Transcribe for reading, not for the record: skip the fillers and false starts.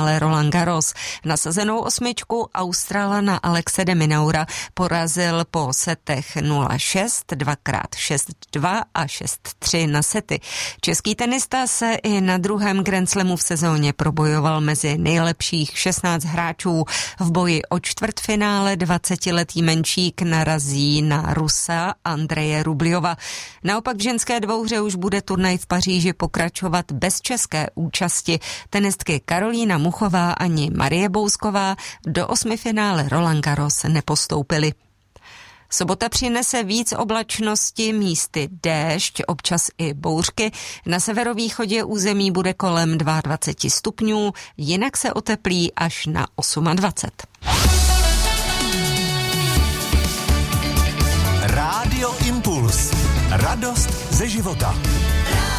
finále Roland Garros. Nasazenou osmičku Australana Alexe de Minaura porazil po setech 0-6, 2x6-2 a 6-3 na sety. Český tenista se i na druhém Grand Slamu v sezóně probojoval mezi nejlepších 16 hráčů. V boji o čtvrtfinále 20letý Menčík narazí na Rusa Andreje Rubljova. Naopak v ženské dvouhře už bude turnaj v Paříži pokračovat bez české účasti. Tenistky Karolína Muchová ani Marie Bousková do osmifinále Roland Garros nepostoupily. Sobota přinese víc oblačnosti, místy déšť, občas i bouřky. Na severovýchodě území bude kolem 22 stupňů, jinak se oteplí až na 28. Rádio Impuls. Radost ze života.